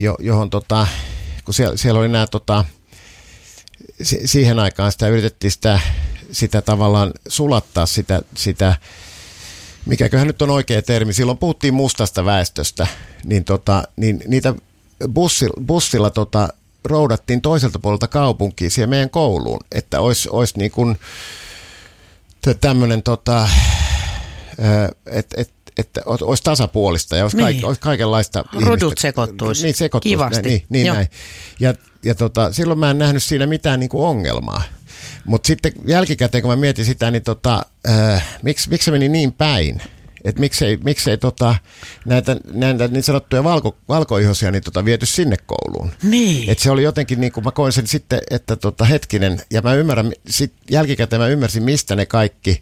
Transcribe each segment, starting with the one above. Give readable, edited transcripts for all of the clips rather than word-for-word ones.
johon kun siellä oli nämä siihen aikaan sitä yritettiin sitä tavallaan sulattaa sitä mikäköhän nyt on oikea termi, silloin puhuttiin mustasta väestöstä, niin niitä bussilla roudattiin toiselta puolelta kaupunkiin siihen meidän kouluun, että olisi niin kuin tämmöinen että olisi tasapuolista ja olisi kaikenlaista rodut sekoittuisi. Niin, sekoittuisi. Niin näin. Ja silloin mä en nähnyt siinä mitään niin kuin ongelmaa. Mutta sitten jälkikäteen, kun mä mietin sitä, niin miksi se meni niin päin? Että miksei näitä niin sanottuja valkoihoisia niin viety sinne kouluun. Niin. Että se oli jotenkin, niin kuin mä koin sen sitten, että hetkinen, ja mä ymmärrän, jälkikäteen mä ymmärsin, mistä ne kaikki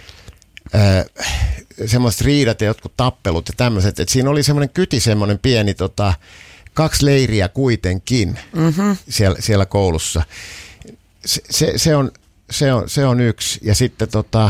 semmoiset riidat ja jotkut tappelut ja tämmöiset. Että siinä oli semmoinen pieni 2 leiriä kuitenkin siellä koulussa. Se on yksi. Ja sitten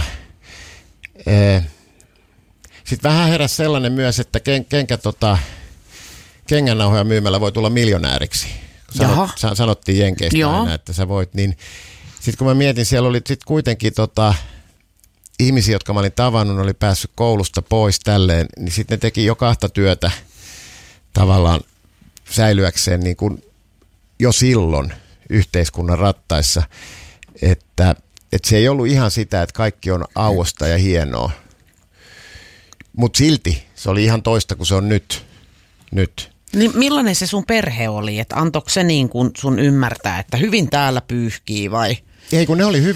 sitten vähän heräsi sellainen myös, että kengännauhoja myymällä voi tulla miljonääriksi. Sanottiin Jenkeistä aina, että sä voit. Niin, sitten kun mä mietin, siellä oli sitten kuitenkin ihmisiä, jotka mä olin tavannut, oli päässyt koulusta pois tälleen, niin sitten ne teki jo 2 työtä tavallaan säilyäkseen niin kuin jo silloin yhteiskunnan rattaissa, että se ei ollut ihan sitä, että kaikki on auosta ja hienoa. Mutta silti se oli ihan toista kuin se on nyt. Niin millainen se sun perhe oli? Että antoiko se niin kuin sun ymmärtää, että hyvin täällä pyyhkii vai? Ei, kun ne oli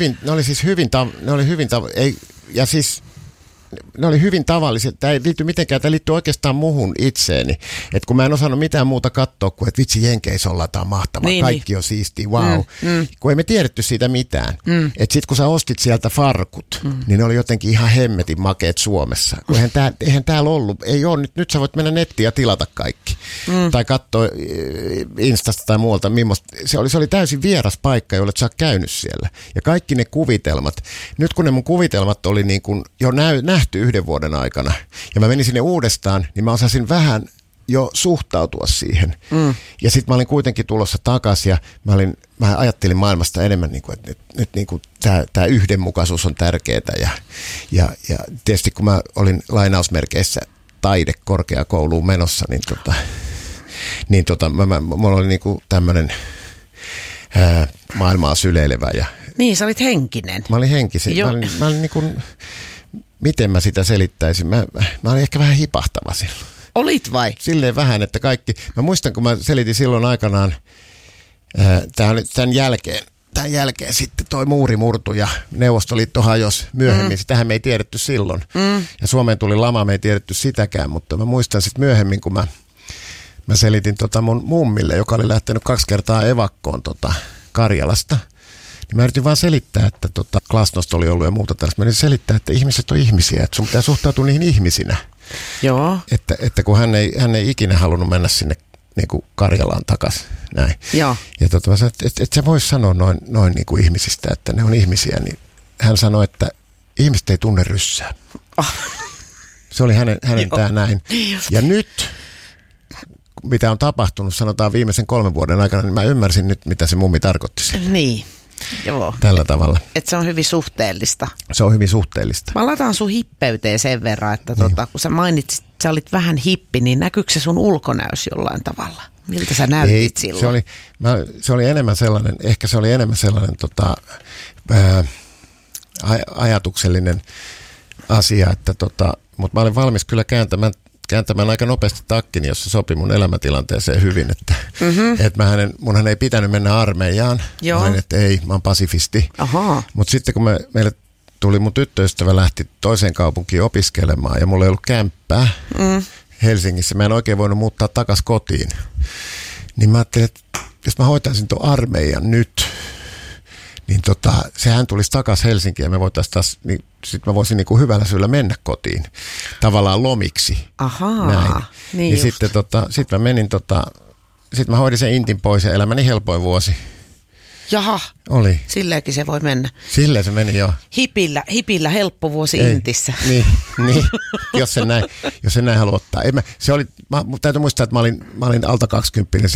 hyvin tavalliset. Tämä ei liity mitenkään, tämä liittyy oikeastaan muhun itseeni. Että kun mä en osannut mitään muuta katsoa kuin, että vitsi Jenkeissä ollaan, tämä on mahtavaa, kaikki on siistiä, wow. Kun ei me tiedetty siitä mitään. Että sit kun sä ostit sieltä farkut, niin ne oli jotenkin ihan hemmetin makeet Suomessa. Kun eihän täällä ollut, ei ole, nyt sä voit mennä nettiin ja tilata kaikki. Tai katsoa Instasta tai muualta, se oli täysin vieras paikka, jolle sä oot käynyt siellä. Ja kaikki ne kuvitelmat, nyt kun ne mun kuvitelmat oli niin kuin jo nähty 1 vuoden aikana, ja mä menin sinne uudestaan, niin mä osasin vähän jo suhtautua siihen. Ja sitten mä olin kuitenkin tulossa takaisin, ja mä ajattelin maailmasta enemmän, niin kuin, että nyt niin kuin tämä yhdenmukaisuus on tärkeää. Ja tietysti kun mä olin lainausmerkeissä taidekorkeakouluun menossa, niin mulla oli niin kuin tämmöinen maailmaa syleilevä. Niin, sä olit henkinen. Mä olin henkisen. Mä olin niin kuin, miten mä sitä selittäisin? Mä olin ehkä vähän hipahtava silloin. Olit vai? Silleen vähän, että kaikki. Mä muistan, kun mä selitin silloin aikanaan, tämän jälkeen sitten toi muuri murtui ja Neuvostoliitto hajosi myöhemmin. Sitähän me ei tiedetty silloin. Ja Suomeen tuli lama, me ei tiedetty sitäkään, mutta mä muistan sitten myöhemmin, kun mä selitin mun mummille, joka oli lähtenyt 2 kertaa evakkoon Karjalasta. Niin mä yritin vaan selittää, että glasnost oli ollut ja muuta tällaista. Mä yritin selittää, että ihmiset on ihmisiä, että sun pitää suhtautua niihin ihmisinä. Joo. Että kun hän ei ikinä halunnut mennä sinne niin kuin Karjalaan takaisin. Näin. Joo. Ja että se voisi sanoa noin niin kuin ihmisistä, että ne on ihmisiä, niin hän sanoi, että ihmiset ei tunne ryssää. Se oli hänen tämä näin. Ja nyt, mitä on tapahtunut, sanotaan viimeisen 3 vuoden aikana, niin mä ymmärsin nyt, mitä se mummi tarkoitti. Niin. Joo. Tällä tavalla. Että se on hyvin suhteellista. Se on hyvin suhteellista. Mä lataan sun hippeyteen sen verran, että kun sä mainitsit, että sä olit vähän hippi, niin näkyykö se sun ulkonäös jollain tavalla? Miltä sä näytit silloin? Se oli enemmän sellainen, ehkä se oli enemmän sellainen ajatuksellinen asia, että mutta mä olin valmis kyllä kääntämään aika nopeasti takkini, jos se sopi mun elämäntilanteeseen hyvin, että munhan ei pitänyt mennä armeijaan. Mä että ei, mä oon pasifisti. Mutta sitten kun meille tuli mun tyttöystävä lähti toiseen kaupunkiin opiskelemaan ja mulla ei ollut kämppää Helsingissä, mä en oikein voinut muuttaa takaisin kotiin. Niin mä ajattelin, että jos mä hoitaisin tuon armeijan nyt, niin sehän tulisi takaisin Helsinkiin ja me voitaisiin taas, niin sitten mä voisin niin kuin hyvällä syyllä mennä kotiin tavallaan lomiksi. Ahaa, niin sitten mä menin, sitten mä hoidin sen intin pois ja elämäni helpoin vuosi. Jaha, oli. Silleenkin se voi mennä. Silleen se meni, joo. Hipillä helppo vuosi intissä. Niin, jos sen näin haluaa ottaa. Täytyy muistaa, että mä olin alta 20